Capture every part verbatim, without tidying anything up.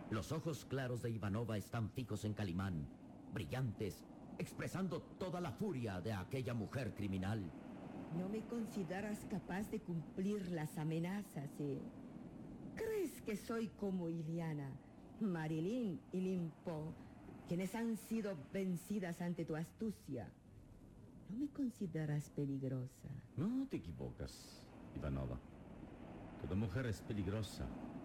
Los ojos claros de Ivanova están fijos en Calimán, brillantes, expresando toda la furia de aquella mujer criminal. No me consideras capaz de cumplir las amenazas, ¿eh? ¿Crees que soy como Iliana, Marilyn y Limpo, quienes han sido vencidas ante tu astucia? No me consideras peligrosa. No te equivocas, Ivanova. Toda mujer es peligrosa.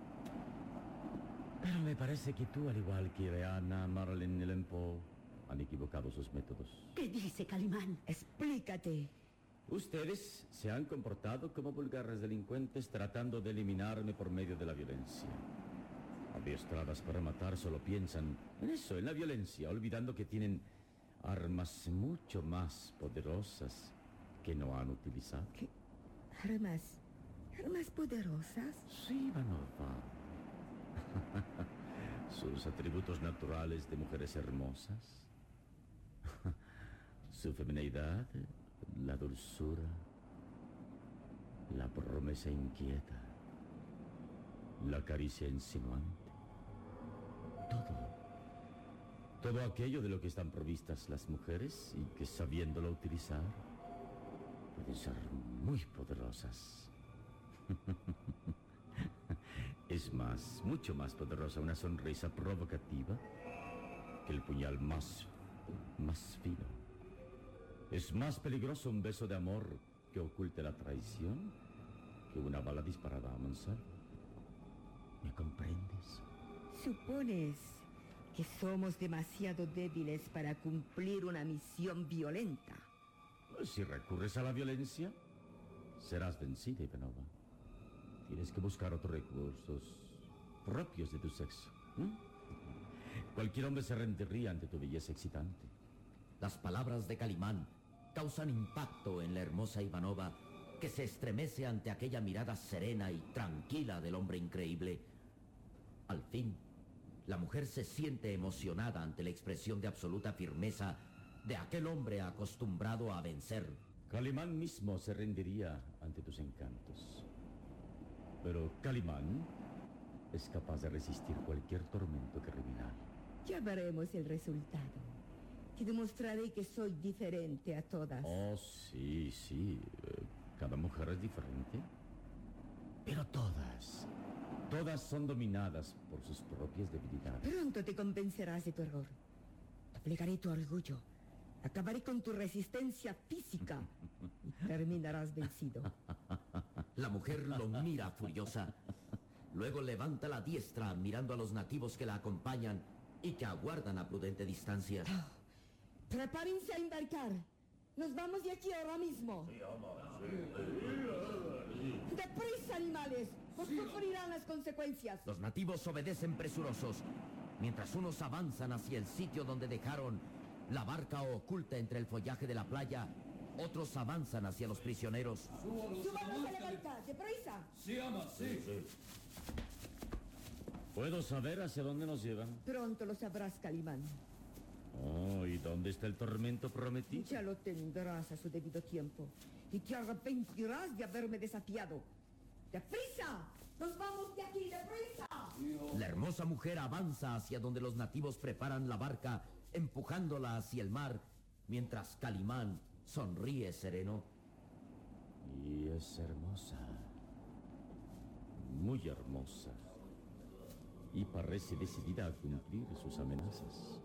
Pero me parece que tú, al igual que Ileana, Marilyn y Limpo, han equivocado sus métodos. ¿Qué dice Calimán? Explícate. Ustedes se han comportado como vulgares delincuentes tratando de eliminarme por medio de la violencia. Adiestradas para matar solo piensan en eso, en la violencia, olvidando que tienen armas mucho más poderosas que no han utilizado. ¿Qué? ¿Armas? ¿Armas poderosas? Sí, Ivanova. Sus atributos naturales de mujeres hermosas. Su feminidad, la dulzura, la promesa inquieta, la caricia insinuante. Todo. Todo aquello de lo que están provistas las mujeres y que, sabiéndolo utilizar, pueden ser muy poderosas. Es más, mucho más poderosa una sonrisa provocativa que el puñal más, más fino. Es más peligroso un beso de amor que oculte la traición que una bala disparada a mansalva. ¿Me comprendes? ¿Supones que somos demasiado débiles para cumplir una misión violenta? Si recurres a la violencia, serás vencida, Ivanova. Tienes que buscar otros recursos propios de tu sexo. ¿Mm? Cualquier hombre se rendiría ante tu belleza excitante. Las palabras de Calimán causan impacto en la hermosa Ivanova, que se estremece ante aquella mirada serena y tranquila del hombre increíble. Al fin, la mujer se siente emocionada ante la expresión de absoluta firmeza de aquel hombre acostumbrado a vencer. Calimán mismo se rendiría ante tus encantos. Pero Calimán es capaz de resistir cualquier tormento criminal. Ya veremos el resultado. Te demostraré que soy diferente a todas. Oh, sí, sí. Cada mujer es diferente. Pero todas, todas son dominadas por sus propias debilidades. Pronto te convencerás de tu error. Doblegaré tu orgullo. Acabaré con tu resistencia física y terminarás vencido. La mujer lo mira furiosa. Luego levanta la diestra mirando a los nativos que la acompañan y que aguardan a prudente distancia. Oh, prepárense a embarcar. Nos vamos de aquí ahora mismo. Sí, vamos. ¡Deprisa, animales! ¡Os sufrirán las consecuencias! Los nativos obedecen presurosos, mientras unos avanzan hacia el sitio donde dejaron la barca oculta entre el follaje de la playa. Otros avanzan hacia los prisioneros. ¡Subamos a la barca! ¡Deprisa! Sí, ama, sí. ¿Puedo saber hacia dónde nos llevan? Pronto lo sabrás, Calimán. Oh, ¿y dónde está el tormento prometido? Ya lo tendrás a su debido tiempo. Y te arrepentirás de haberme desafiado. ¡Deprisa! ¡Nos vamos de aquí, deprisa! La hermosa mujer avanza hacia donde los nativos preparan la barca, empujándola hacia el mar, mientras Calimán sonríe sereno. Y es hermosa. Muy hermosa. Y parece decidida a cumplir sus amenazas.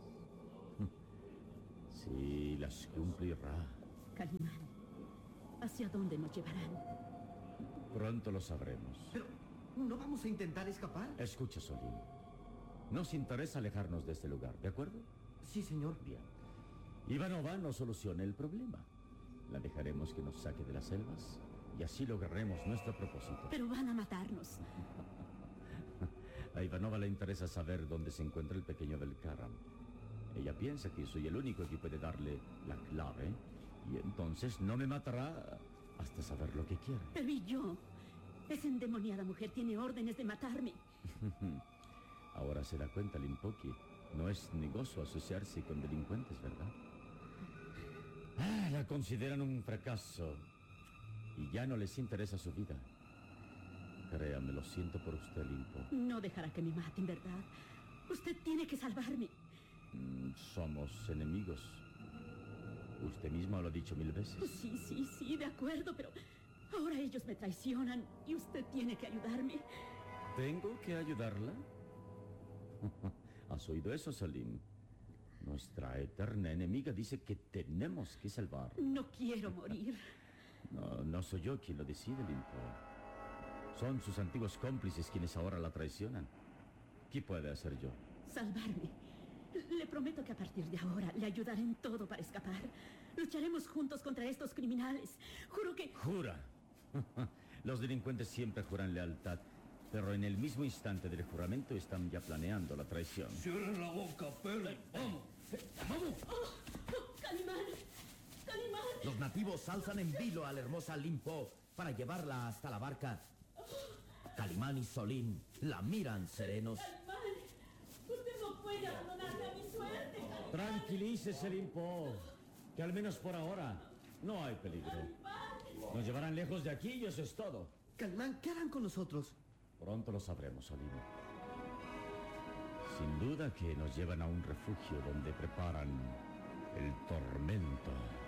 Sí, las cumplirá. Calimán, ¿hacia dónde nos llevarán? Pronto lo sabremos. Pero, ¿no vamos a intentar escapar? Escucha, Solín. Nos interesa alejarnos de este lugar, ¿de acuerdo? Sí, señor. Bien. Ivanova no solucione el problema. La dejaremos que nos saque de las selvas y así lograremos nuestro propósito. Pero van a matarnos. A Ivanova le interesa saber dónde se encuentra el pequeño del Karam. Ella piensa que soy el único que puede darle la clave y entonces no me matará hasta saber lo que quiere. Pero ¿y yo? Esa endemoniada mujer tiene órdenes de matarme. Ahora se da cuenta, Limpoki. No es negocio asociarse con delincuentes, ¿verdad? Ah, la consideran un fracaso y ya no les interesa su vida. Créame, lo siento por usted, Limpo. No dejará que me maten, ¿verdad? Usted tiene que salvarme. Mm, somos enemigos. Usted mismo lo ha dicho mil veces. Sí, sí, sí, de acuerdo, pero ahora ellos me traicionan y usted tiene que ayudarme. ¿Tengo que ayudarla? ¿Has oído eso, Salim? Nuestra eterna enemiga dice que tenemos que salvar. No quiero morir. No, no soy yo quien lo decide, Limpo. Son sus antiguos cómplices quienes ahora la traicionan. ¿Qué puede hacer yo? Salvarme. Le prometo que a partir de ahora le ayudaré en todo para escapar. Lucharemos juntos contra estos criminales. Juro que... ¡Jura! Los delincuentes siempre juran lealtad, pero en el mismo instante del juramento están ya planeando la traición. Cierren la boca, Pele. ¡Vamos! ¡Vamos! ¡Oh! ¡Oh! ¡Calimán! ¡Calimán! Los nativos alzan en vilo a la hermosa Limpo para llevarla hasta la barca. Calimán y Solín la miran serenos. ¡Calimán! Usted no puede abandonarme a mi suerte. Tranquilícese, Limpo, que al menos por ahora no hay peligro. Nos llevarán lejos de aquí y eso es todo. Calimán, ¿qué harán con nosotros? Pronto lo sabremos, Solín. Sin duda que nos llevan a un refugio donde preparan el tormento.